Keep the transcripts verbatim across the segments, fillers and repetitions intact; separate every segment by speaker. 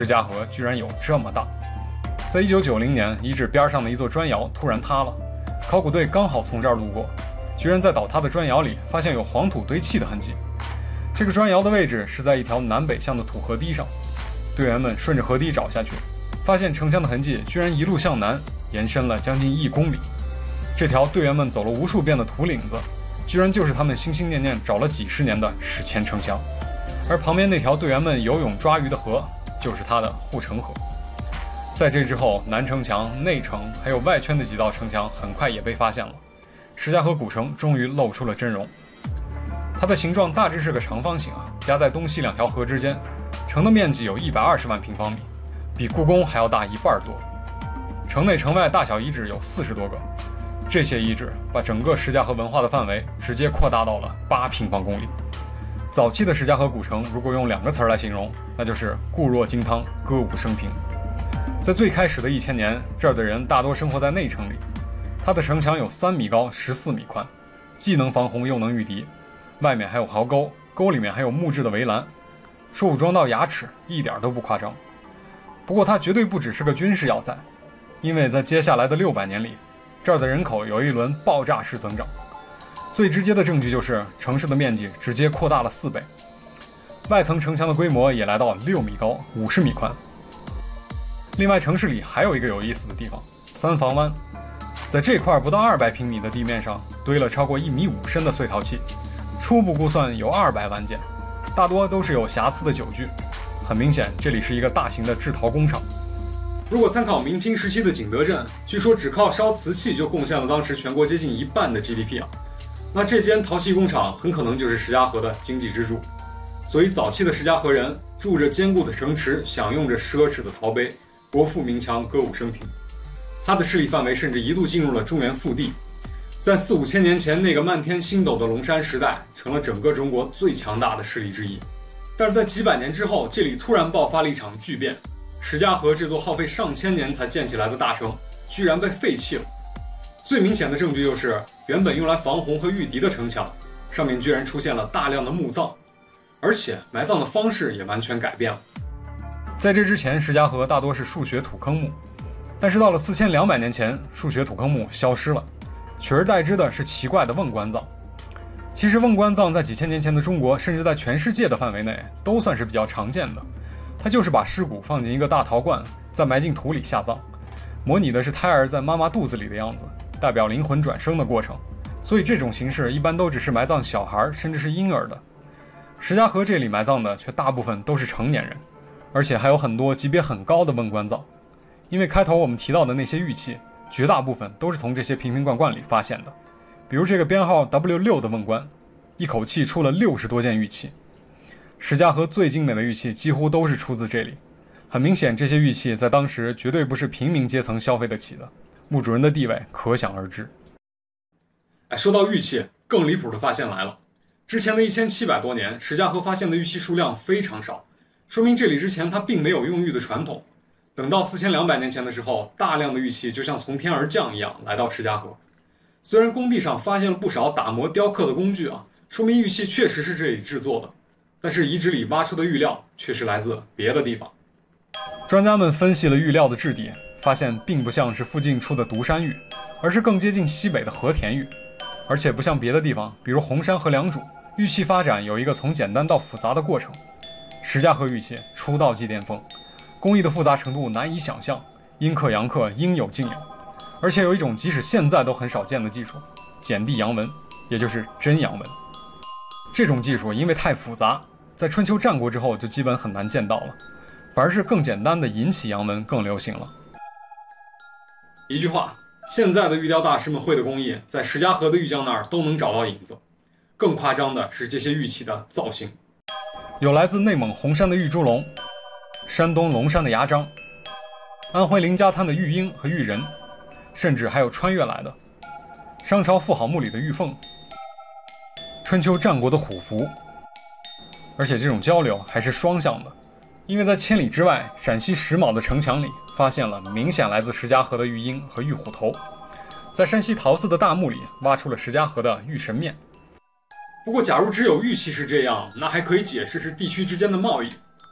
Speaker 1: 石家河居然有这么大。在一九九零年，遗址边上的一座砖窑突然塌了，考古队刚好从这儿路过，居然在倒塌的砖窑里发现有黄土堆砌的痕迹。这个砖窑的位置是在一条南北向的土河堤上，队员们顺着河堤找下去，发现城墙的痕迹居然一路向南延伸了将近一公里。这条队员们走了无数遍的土岭子，居然就是他们心心念念找了几十年的史前城墙。而旁边那条队员们游泳抓鱼的河，就是它的护城河。在这之后，南城墙、内城还有外圈的几道城墙很快也被发现了。石家河古城终于露出了真容。它的形状大致是个长方形啊，夹在东西两条河之间，城的面积有一百二十万平方米，比故宫还要大一半多。城内城外大小遗址有四十多个，这些遗址把整个石家河文化的范围直接扩大到了八平方公里。早期的石家河古城，如果用两个词来形容，那就是固若金汤，歌舞升平。在最开始的一千年，这儿的人大多生活在内城里。它的城墙有三米高、十四米宽，既能防洪又能御敌。外面还有壕沟，沟里面还有木质的围栏，说武装到牙齿一点都不夸张。不过它绝对不只是个军事要塞，因为在接下来的六百年里，这儿的人口有一轮爆炸式增长。最直接的证据就是城市的面积直接扩大了四倍，外层城墙的规模也来到六米高、五十米宽。另外，城市里还有一个有意思的地方——三房湾。在这块不到二百平米的地面上，堆了超过一米五深的碎陶器，初步估算有二百万件，大多都是有瑕疵的酒具。很明显，这里是一个大型的制陶工厂。如果参考明清时期的景德镇，据说只靠烧瓷器就贡献了当时全国接近一半的 G D P 啊。那这间陶器工厂很可能就是石家河的经济支柱。所以早期的石家河人住着坚固的城池，享用着奢侈的陶杯，国富民强，歌舞升平。他的势力范围甚至一度进入了中原腹地，在四五千年前那个漫天星斗的龙山时代，成了整个中国最强大的势力之一。但是在几百年之后，这里突然爆发了一场巨变，石家河这座耗费上千年才建起来的大城，居然被废弃了。最明显的证据就是，原本用来防洪和御敌的城墙，上面居然出现了大量的墓葬，而且埋葬的方式也完全改变了。在这之前，石家河大多是数学土坑墓，但是到了四千两百年前，数学土坑墓消失了，取而代之的是奇怪的瓮棺葬。其实瓮棺葬在几千年前的中国，甚至在全世界的范围内，都算是比较常见的。它就是把尸骨放进一个大陶罐，再埋进土里下葬，模拟的是胎儿在妈妈肚子里的样子，代表灵魂转生的过程。所以这种形式一般都只是埋葬小孩，甚至是婴儿的。石家河这里埋葬的却大部分都是成年人，而且还有很多级别很高的瓮棺葬。因为开头我们提到的那些玉器，绝大部分都是从这些瓶瓶罐罐里发现的。比如这个编号 W 六 的瓮棺，一口气出了六十多件玉器。石家河最精美的玉器几乎都是出自这里。很明显，这些玉器在当时绝对不是平民阶层消费得起的，墓主人的地位可想而知。哎，说到玉器，更离谱的发现来了。之前的一千七百多年，石家河发现的玉器数量非常少，说明这里之前它并没有用玉的传统。等到四千两百年前的时候，大量的玉器就像从天而降一样来到石家河。虽然工地上发现了不少打磨雕刻的工具啊，说明玉器确实是这里制作的，但是遗址里挖出的玉料却是来自别的地方。专家们分析了玉料的质地，发现并不像是附近出的独山玉，而是更接近西北的和田玉。而且不像别的地方，比如红山和良渚，玉器发展有一个从简单到复杂的过程。石家河玉器出道即巅峰，工艺的复杂程度难以想象，阴刻阳刻应有尽有。而且有一种即使现在都很少见的技术——简地阳纹，也就是真阳纹。这种技术因为太复杂，在春秋战国之后就基本很难见到了，反而是更简单的银器阳纹更流行了。一句话，现在的玉雕大师们会的工艺，在石家河的玉匠那儿都能找到影子。更夸张的是这些玉器的造型，有来自内蒙红山的玉猪龙，山东龙山的牙璋，安徽临珈滩的玉鹰和玉人，甚至还有穿越来的商朝妇好墓里的玉凤，春秋战国的虎符。而且这种交流还是双向的，因为在千里之外陕西石峁的城墙里发现了明显来自石家河的玉鹰和玉虎头，在山西陶寺的大墓里挖出了石家河的玉神面。不过假如只有玉器是这样，那还可以解释是地区之间的贸易，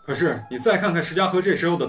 Speaker 1: 可是你再看看石家河这时候的